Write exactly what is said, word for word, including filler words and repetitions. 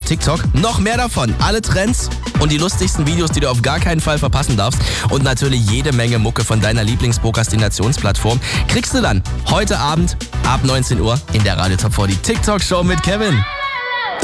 TikTok. Noch mehr davon. Alle Trends und die lustigsten Videos, die du auf gar keinen Fall verpassen darfst. Und natürlich jede Menge Mucke von deiner Lieblingsprokrastinationsplattform kriegst du dann heute Abend ab neunzehn Uhr in der Radio Top vierzig TikTok Show mit Kevin.